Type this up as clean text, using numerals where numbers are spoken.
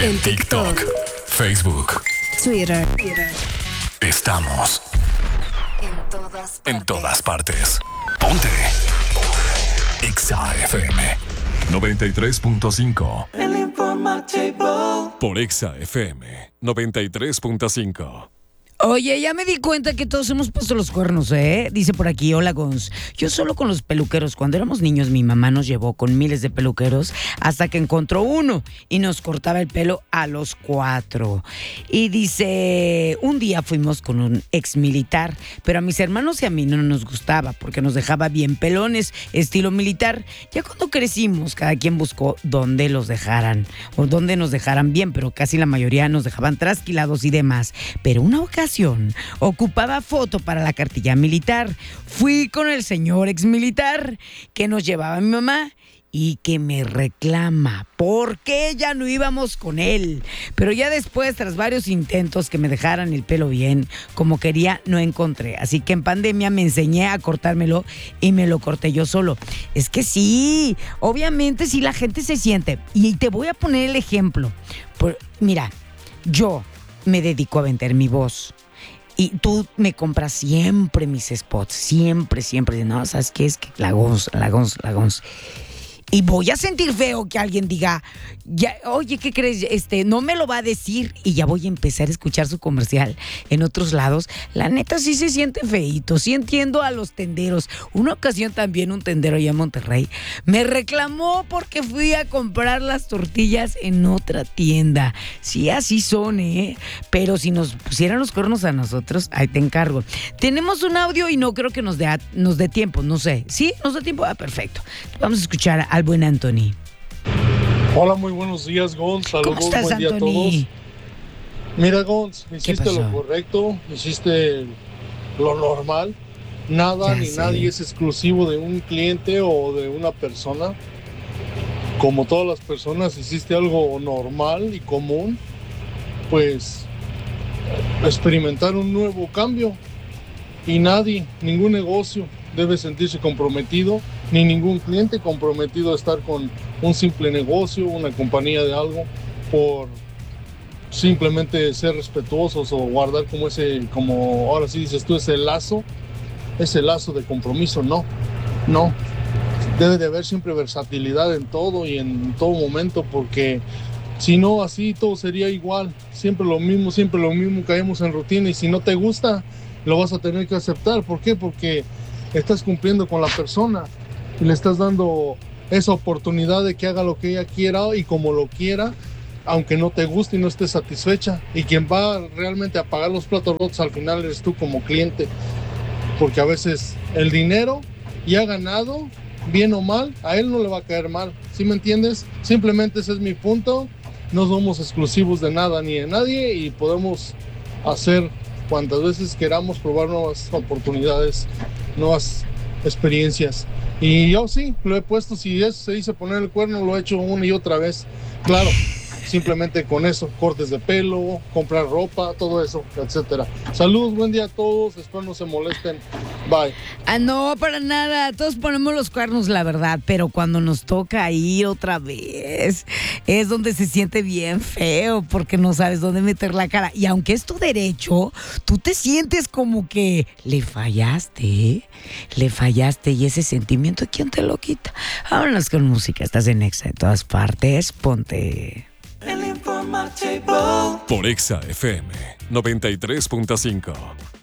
En TikTok, Facebook, Twitter. Estamos en todas partes. Ponte Exa FM 93.5. El Informativo. Por Exa FM 93.5. Oye, ya me di cuenta que todos hemos puesto los cuernos, ¿eh? Dice por aquí, hola Gons. Yo solo con los peluqueros. Cuando éramos niños, mi mamá nos llevó con miles de peluqueros hasta que encontró uno y nos cortaba el pelo a los 4. Y dice, un día fuimos con un ex militar, pero a mis hermanos y a mí no nos gustaba porque nos dejaba bien pelones, estilo militar. Ya cuando crecimos, cada quien buscó dónde los dejaran o dónde nos dejaran bien, pero casi la mayoría nos dejaban trasquilados y demás. Pero una ocasión ocupaba foto para la cartilla militar. Fui con el señor ex militar que nos llevaba mi mamá y que me reclama por qué ya no íbamos con él. Pero ya después, tras varios intentos que me dejaran el pelo bien como quería, no encontré. Así que en pandemia me enseñé a cortármelo y me lo corté yo solo. Es que sí, obviamente sí la gente se siente. Y te voy a poner el ejemplo. Mira, yo me dedico a vender mi voz. Y tú me compras siempre mis spots, siempre. No, ¿sabes qué? Es que la Gons. Y voy a sentir feo que alguien diga, ya, oye, ¿qué crees? No me lo va a decir y ya voy a empezar a escuchar su comercial en otros lados. La neta sí se siente feíto, sí entiendo a los tenderos. Una ocasión también un tendero allá en Monterrey me reclamó porque fui a comprar las tortillas en otra tienda. Sí, así son, ¿eh? Pero si nos pusieran los cuernos a nosotros, ahí te encargo. Tenemos un audio y no creo que nos dé tiempo, no sé. ¿Sí? ¿Nos da tiempo? Ah, perfecto. Vamos a escuchar al buen Anthony. Hola, muy buenos días, Gons. Saludos, ¿Cómo estás, buen día Anthony? a todos. Mira, Gons, hiciste pasó? lo correcto, hiciste lo normal. Nada Ya ni sé. nadie es exclusivo de un cliente o de una persona. Como todas las personas, hiciste algo normal y común, pues experimentar un nuevo cambio. Y nadie, ningún negocio debe sentirse comprometido, ni ningún cliente comprometido a estar con un simple negocio, una compañía de algo, por simplemente ser respetuosos o guardar como ahora sí dices tú, ese lazo de compromiso. No. Debe de haber siempre versatilidad en todo y en todo momento, porque si no, así todo sería igual, siempre lo mismo, caemos en rutina, y si no te gusta, lo vas a tener que aceptar. ¿Por qué? Porque estás cumpliendo con la persona y le estás dando esa oportunidad de que haga lo que ella quiera y como lo quiera, aunque no te guste y no estés satisfecha. Y quien va realmente a pagar los platos rotos al final eres tú como cliente, porque a veces el dinero ya ganado, bien o mal, a él no le va a caer mal. ¿Sí me entiendes? Simplemente ese es mi punto. No somos exclusivos de nada ni de nadie y podemos hacer cuantas veces queramos, probar nuevas oportunidades, nuevas experiencias. Y yo sí, lo he puesto, si eso se dice poner el cuerno, lo he hecho una y otra vez. Claro, simplemente con eso, cortes de pelo, comprar ropa, todo eso, etcétera. Saludos, buen día a todos, espero no se molesten. Bye. Ah, no, para nada. Todos ponemos los cuernos, la verdad, pero cuando nos toca ir otra vez, es donde se siente bien feo, porque no sabes dónde meter la cara. Y aunque es tu derecho, tú te sientes como que le fallaste, y ese sentimiento, ¿quién te lo quita? Vámonos con música, estás en Exa en todas partes, ponte. El Informativo. Por Exa FM 93.5.